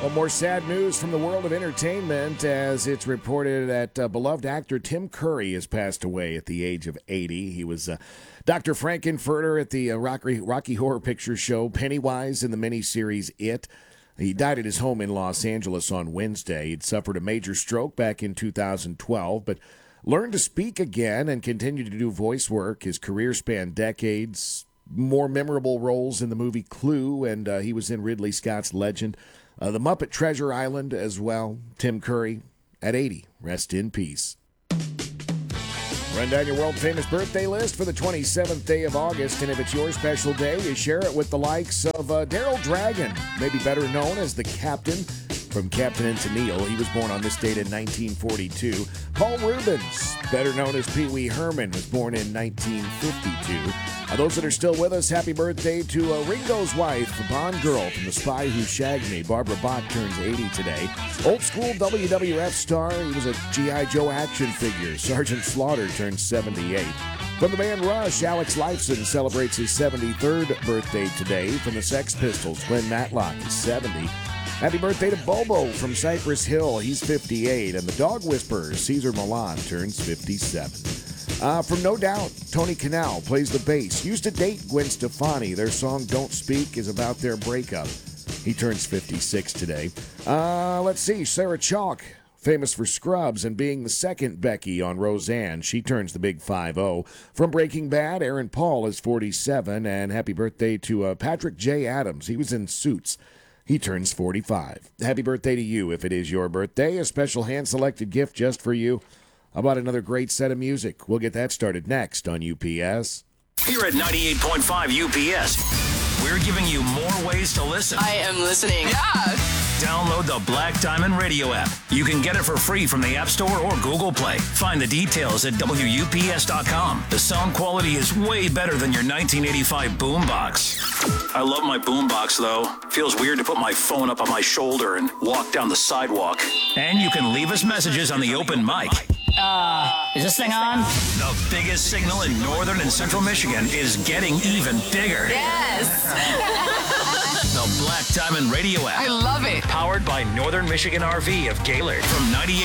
Well, more sad news from the world of entertainment as it's reported that beloved actor Tim Curry has passed away at the age of 80. He was Dr. Frankenfurter at the Rocky Horror Picture Show, Pennywise in the miniseries It. He died at his home in Los Angeles on Wednesday. He'd suffered a major stroke back in 2012, but learned to speak again and continued to do voice work. His career spanned decades, more memorable roles in the movie Clue, and he was in Ridley Scott's Legend. The Muppet Treasure Island as well. Tim Curry at 80. Rest in peace. Run down your world-famous birthday list for the 27th day of August, and if it's your special day, you share it with the likes of Daryl Dragon, maybe better known as the Captain from Captain and Tennille. He was born on this date in 1942. Paul Rubens, better known as Pee Wee Herman, was born in 1952. Those that are still with us, happy birthday to Ringo's wife, Bond Girl from The Spy Who Shagged Me. Barbara Bach turns 80 today. Old school WWF star, he was a G.I. Joe action figure. Sergeant Slaughter turns 78. From the band Rush, Alex Lifeson celebrates his 73rd birthday today. From the Sex Pistols, Glenn Matlock is 70. Happy birthday to Bobo from Cypress Hill. He's 58. And the Dog Whisperer, Cesar Millan, turns 57. From No Doubt, Tony Kanal plays the bass. Used to date Gwen Stefani. Their song Don't Speak is about their breakup. He turns 56 today. Let's see, Sarah Chalk, famous for Scrubs and being the second Becky on Roseanne. She turns the big 50. From Breaking Bad, Aaron Paul is 47. And happy birthday to Patrick J. Adams. He was in Suits. He turns 45. Happy birthday to you if it is your birthday. A special hand-selected gift just for you. How about another great set of music? We'll get that started next on UPS. Here at 98.5 UPS, we're giving you more ways to listen. I am listening. Yeah. Download the Black Diamond Radio app. You can get it for free from the App Store or Google Play. Find the details at WUPS.com. The sound quality is way better than your 1985 boombox. I love my boombox, though. Feels weird to put my phone up on my shoulder and walk down the sidewalk. And you can leave us messages on the open mic. Is this thing on? The biggest signal in northern and central Michigan is getting even bigger. Yes. The Black Diamond Radio app. I love it. Powered by Northern Michigan RV of Gaylord from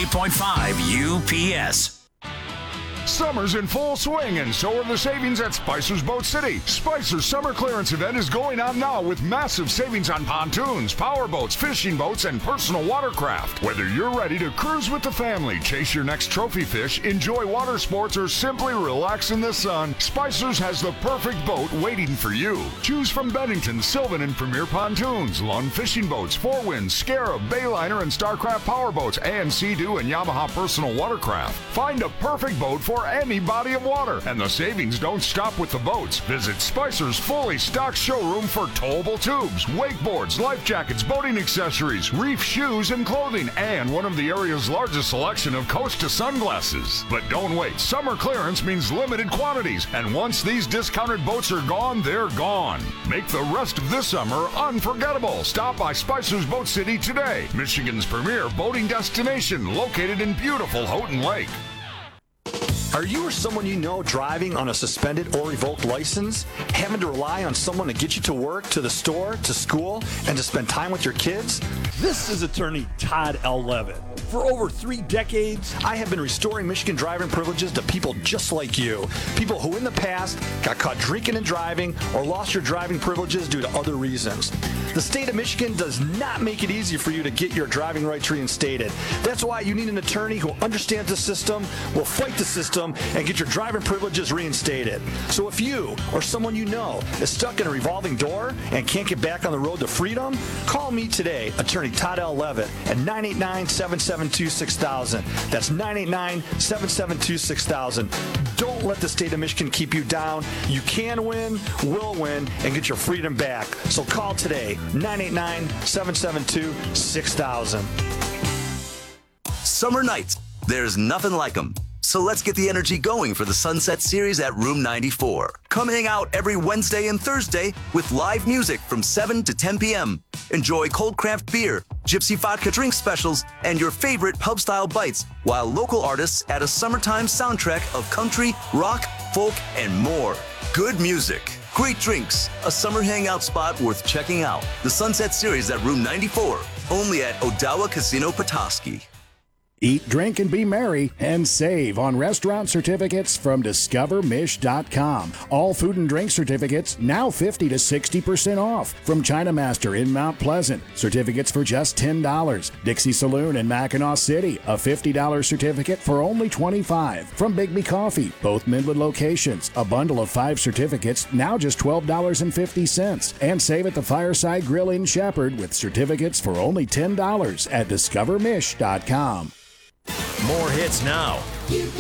98.5 UPS. Summer's in full swing, and so are the savings at Spicer's Boat City. Spicer's summer clearance event is going on now with massive savings on pontoons, powerboats, fishing boats, and personal watercraft. Whether you're ready to cruise with the family, chase your next trophy fish, enjoy water sports, or simply relax in the sun, Spicer's has the perfect boat waiting for you. Choose from Bennington, Sylvan, and Premier Pontoons, Lund fishing boats, Four Winds, Scarab, Bayliner, and Starcraft powerboats, and Sea-Doo and Yamaha personal watercraft. Find a perfect boat for any body of water, and the savings don't stop with the boats. Visit Spicer's fully stocked showroom for towable tubes, wakeboards, life jackets, boating accessories, reef shoes, and clothing, and one of the area's largest selection of Costa sunglasses. But don't wait. Summer clearance means limited quantities, and once these discounted boats are gone, they're gone. Make the rest of this summer unforgettable. Stop by Spicer's Boat City today, Michigan's premier boating destination, located in beautiful Houghton Lake. Are you or someone you know driving on a suspended or revoked license, having to rely on someone to get you to work, to the store, to school, and to spend time with your kids? This is attorney Todd L. Levitt. For over 3 decades, I have been restoring Michigan driving privileges to people just like you. People who in the past got caught drinking and driving or lost your driving privileges due to other reasons. The state of Michigan does not make it easy for you to get your driving rights reinstated. That's why you need an attorney who understands the system, will fight the system, and get your driving privileges reinstated. So if you or someone you know is stuck in a revolving door and can't get back on the road to freedom, call me today, attorney Todd L. Levitt, at 989-772-6000. That's 989-772-6000. Don't let the state of Michigan keep you down. You can win, will win, and get your freedom back. So call today, 989-772-6000. Summer nights, there's nothing like them. So let's get the energy going for the Sunset Series at Room 94. Come hang out every Wednesday and Thursday with live music from 7 to 10 p.m. Enjoy cold craft beer, Gypsy vodka drink specials, and your favorite pub-style bites, while local artists add a summertime soundtrack of country, rock, folk, and more. Good music, Great drinks, a summer hangout spot worth checking out. The Sunset Series at Room 94, only at Odawa Casino Petoskey. Eat, drink, and be merry, and save on restaurant certificates from DiscoverMish.com. All food and drink certificates now 50 to 60% off. From China Master in Mount Pleasant, certificates for just $10. Dixie Saloon in Mackinac City, a $50 certificate for only $25. From Bigby Coffee, both Midland locations, a bundle of 5 certificates, now just $12.50. And save at the Fireside Grill in Shepherd with certificates for only $10 at DiscoverMish.com. More hits now.